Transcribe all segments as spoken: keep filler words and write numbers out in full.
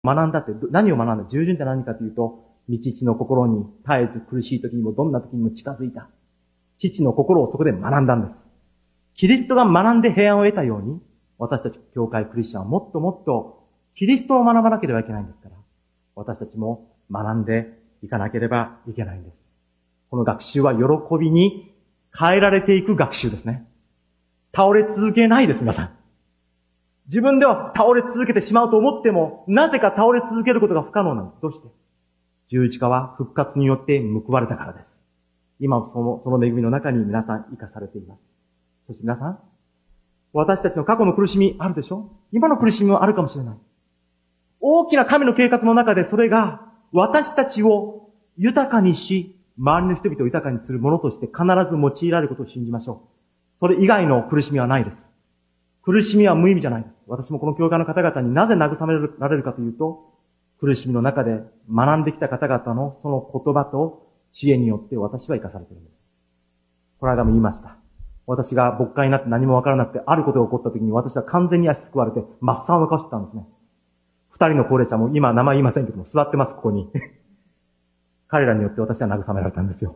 学んだって、何を学んだ？従順って何かというと、道父の心に絶えず苦しい時にもどんな時にも近づいた。父の心をそこで学んだんです。キリストが学んで平安を得たように、私たち教会クリスチャンはもっともっとキリストを学ばなければいけないんですから、私たちも学んでいかなければいけないんです。この学習は喜びに変えられていく学習ですね。倒れ続けないです、皆さん。自分では倒れ続けてしまうと思っても、なぜか倒れ続けることが不可能なんです。どうして？十字架は復活によって報われたからです。今その、その恵みの中に皆さん生かされています。そして皆さん、私たちの過去の苦しみあるでしょ？今の苦しみもあるかもしれない。大きな神の計画の中でそれが私たちを豊かにし、周りの人々を豊かにするものとして必ず用いられることを信じましょう。それ以外の苦しみはないです。苦しみは無意味じゃないです。私もこの教会の方々になぜ慰められるかというと、苦しみの中で学んできた方々のその言葉と知恵によって私は生かされているんです。この間も言いました。私が牧会になって何もわからなくて、あることが起こった時に私は完全に足すくわれて真っ青の顔してたんですね。二人の高齢者も今名前言いませんけども座ってます、ここに。彼らによって私は慰められたんですよ。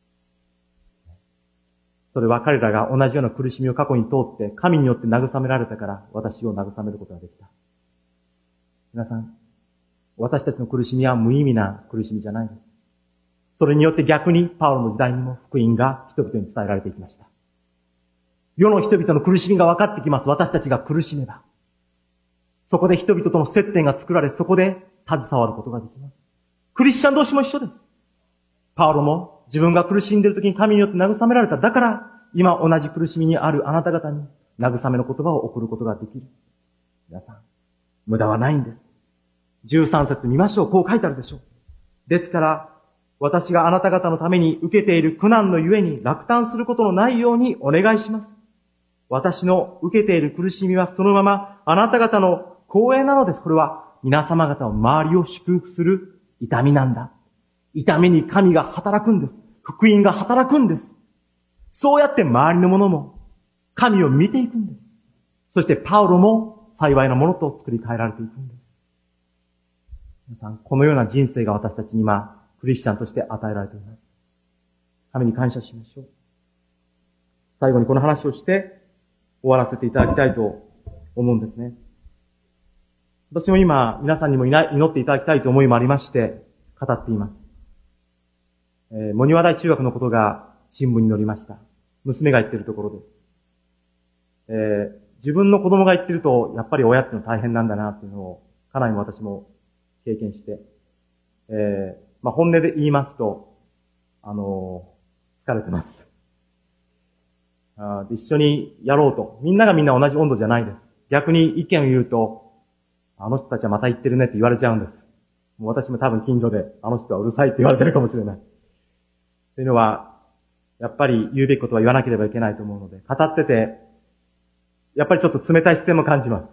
それは彼らが同じような苦しみを過去に通って神によって慰められたから私を慰めることができた。皆さん、私たちの苦しみは無意味な苦しみじゃないです。それによって逆にパウロの時代にも福音が人々に伝えられていきました。世の人々の苦しみが分かってきます。私たちが苦しめば。そこで人々との接点が作られ、そこで携わることができます。クリスチャン同士も一緒です。パウロも自分が苦しんでいる時に神によって慰められた。だから、今同じ苦しみにあるあなた方に慰めの言葉を送ることができる。皆さん、無駄はないんです。じゅうさん節見ましょう。こう書いてあるでしょう。ですから、私があなた方のために受けている苦難のゆえに落胆することのないようにお願いします。私の受けている苦しみはそのままあなた方の光栄なのです。これは皆様方を周りを祝福する痛みなんだ。痛みに神が働くんです。福音が働くんです。そうやって周りの者も神を見ていくんです。そしてパウロも幸いなものと作り変えられていくんです。皆さん、このような人生が私たちに今、クリスチャンとして与えられています。神に感謝しましょう。最後にこの話をして終わらせていただきたいと思うんですね。私も今、皆さんにも祈っていただきたいという思いもありまして、語っています。えー、モニワ大中学のことが新聞に載りました。娘が言っているところです。えー、自分の子供が言っていると、やっぱり親っていうのは大変なんだなっていうのを、家内も私も経験して、えー、まあ、本音で言いますと、あのー、疲れてます。あ一緒にやろうと。みんながみんな同じ温度じゃないです。逆に意見を言うと、あの人たちはまた言ってるねって言われちゃうんです。もう私も多分近所で、あの人はうるさいって言われてるかもしれない。というのは、やっぱり言うべきことは言わなければいけないと思うので、語ってて、やっぱりちょっと冷たい視線も感じます。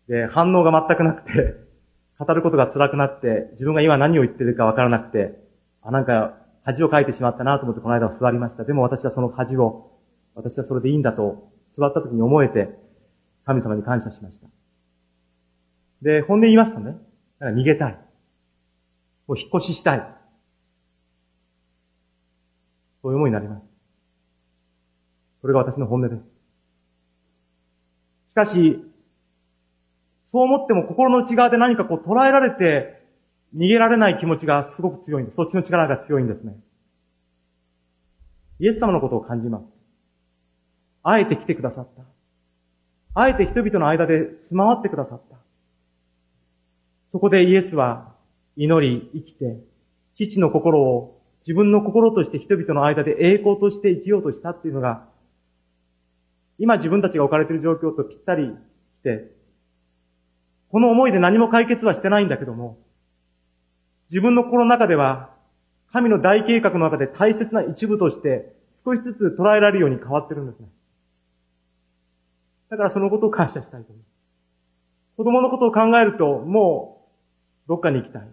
で、反応が全くなくて、語ることが辛くなって、自分が今何を言ってるかわからなくて、あ、なんか恥をかいてしまったなと思ってこの間は座りました。でも私はその恥を、私はそれでいいんだと、座った時に思えて、神様に感謝しました。で、本音言いましたね。なんか逃げたい。もう引っ越ししたい。そういう思いになります。それが私の本音です。しかし、そう思っても心の内側で何かこう捉えられて逃げられない気持ちがすごく強いんです。そっちの力が強いんですね。イエス様のことを感じます。あえて来てくださった。あえて人々の間で住まわってくださった。そこでイエスは祈り生きて、父の心を自分の心として人々の間で栄光として生きようとしたっていうのが、今自分たちが置かれている状況とぴったり来て、この思いで何も解決はしてないんだけども、自分の心の中では、神の大計画の中で大切な一部として少しずつ捉えられるように変わってるんですね。だからそのことを感謝したいと思います。子供のことを考えると、もうどっかに行きたい。し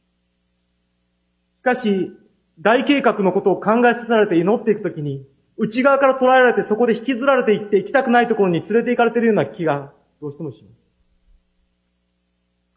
かし、大計画のことを考えさせられて祈っていくときに、内側から捉えられてそこで引きずられていって行きたくないところに連れて行かれているような気がどうしてもします。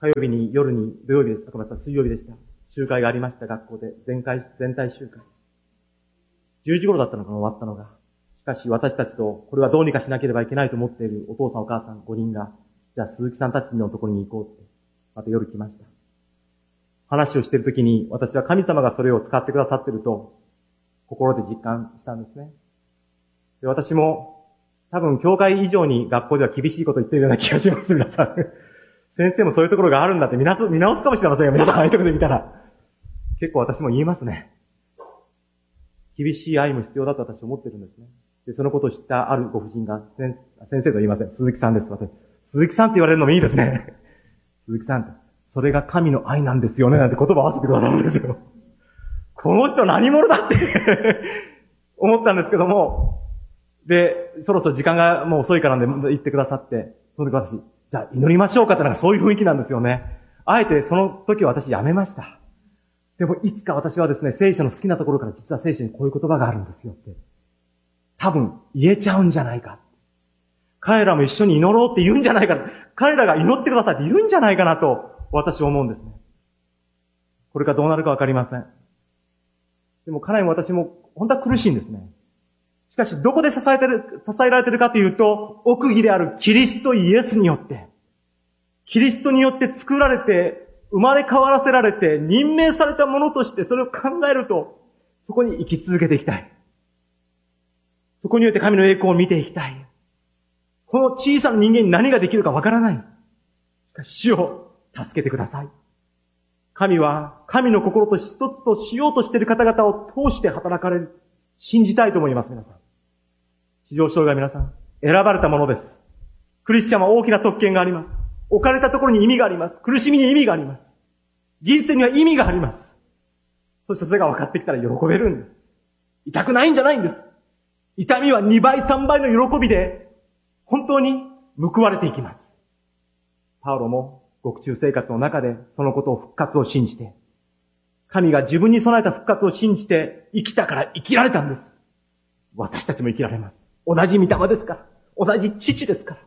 火曜日に夜に、土曜日でした。ごめんなさい、水曜日でした。集会がありました、学校で。全会、全体集会。じゅうじ頃だったのかな、終わったのが。しかし私たちと、これはどうにかしなければいけないと思っているお父さんお母さんごにんが、じゃあ鈴木さんたちのところに行こうって、また夜来ました。話をしているときに、私は神様がそれを使ってくださっていると、心で実感したんですね。で、私も、多分教会以上に学校では厳しいことを言っているような気がします、皆さん。先生もそういうところがあるんだって見直す、見直すかもしれませんよ、皆さん、ああいうところで見たら。結構私も言いますね。厳しい愛も必要だと私は思ってるんですね。で、そのことを知ったあるご婦人が、先生とは言いません。鈴木さんです。私。鈴木さんって言われるのもいいですね。鈴木さんって、それが神の愛なんですよね、なんて言葉を合わせてくださるんですよ。この人何者だって思ったんですけども、で、そろそろ時間がもう遅いからなんで言ってくださって、その時私、じゃあ祈りましょうかってなんかそういう雰囲気なんですよね。あえてその時は私やめました。でもいつか私はですね、聖書の好きなところから実は聖書にこういう言葉があるんですよって。多分言えちゃうんじゃないか。彼らも一緒に祈ろうって言うんじゃないか。彼らが祈ってくださいって言うんじゃないかなと私は思うんですね。これからどうなるかわかりません。でも彼も私も本当は苦しいんですね。しかしどこで支えてる、支えられてるかというと、奥義であるキリストイエスによって、キリストによって作られて、生まれ変わらせられて、任命されたものとしてそれを考えると、そこに生き続けていきたい。そこによって神の栄光を見ていきたい。この小さな人間に何ができるかわからない。しかし主を助けてください。神は神の心と一つとしようとしている方々を通して働かれる。信じたいと思います、皆さん。地上障害皆さん、選ばれたものです。クリスチャンは大きな特権があります。置かれたところに意味があります。苦しみに意味があります。人生には意味があります。そしてそれが分かってきたら喜べるんです。痛くないんじゃないんです。痛みはにばいさんばいの喜びで、本当に報われていきます。パウロも獄中生活の中でそのことを復活を信じて、神が自分に備えた復活を信じて生きたから生きられたんです。私たちも生きられます。同じ御霊ですから。同じ父ですから。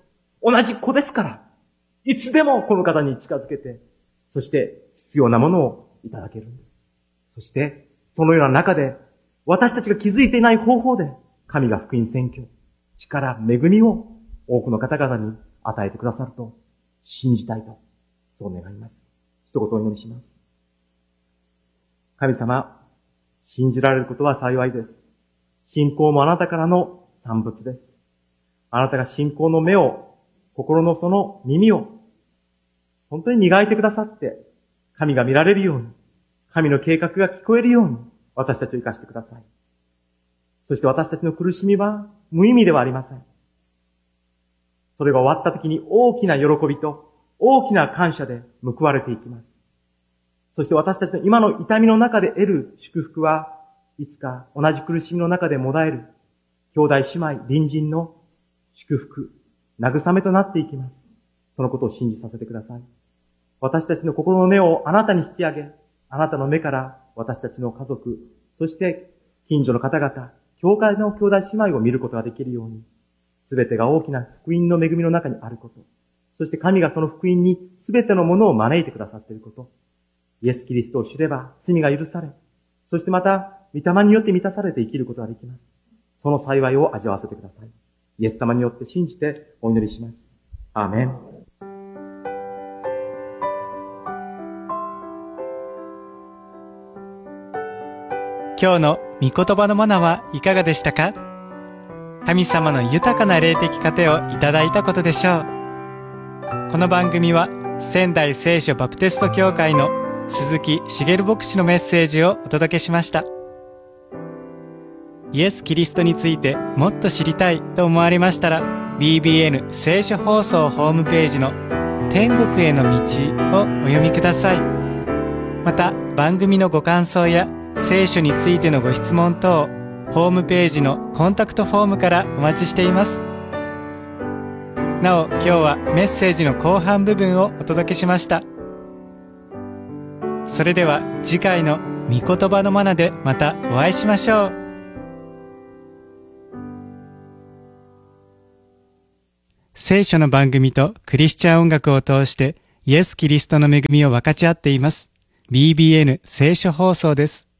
同じ子ですから。いつでもこの方に近づけて、そして必要なものをいただけるんです。そして、そのような中で、私たちが気づいていない方法で、神が福音宣教、力、恵みを多くの方々に与えてくださると信じたいと、そう願います。一言お祈りします。神様、信じられることは幸いです。信仰もあなたからの産物です。あなたが信仰の目を、心のその耳を、本当に磨いてくださって、神が見られるように、神の計画が聞こえるように、私たちを生かしてください。そして私たちの苦しみは無意味ではありません。それが終わった時に大きな喜びと大きな感謝で報われていきます。そして私たちの今の痛みの中で得る祝福はいつか同じ苦しみの中でもだえる兄弟姉妹隣人の祝福、慰めとなっていきます。そのことを信じさせてください。私たちの心の目をあなたに引き上げ、あなたの目から私たちの家族、そして近所の方々、教会の兄弟姉妹を見ることができるように、すべてが大きな福音の恵みの中にあること、そして神がその福音にすべてのものを招いてくださっていること、イエス・キリストを知れば罪が許され、そしてまた御霊によって満たされて生きることができます。その幸いを味わわせてください。イエス様によって信じてお祈りします。アーメン。 今日の御言葉のマナはいかがでしたか？神様の豊かな霊的糧をいただいたことでしょう。この番組は仙台聖書バプテスト教会の鈴木茂牧師のメッセージをお届けしました。イエス・キリストについてもっと知りたいと思われましたら ビービーエヌ 聖書放送ホームページの天国への道をお読みください。また番組のご感想や聖書についてのご質問等、ホームページのコンタクトフォームからお待ちしています。なお、今日はメッセージの後半部分をお届けしました。それでは次回の御言葉のマナでまたお会いしましょう。聖書の番組とクリスチャン音楽を通してイエス・キリストの恵みを分かち合っています。ビービーエヌ 聖書放送です。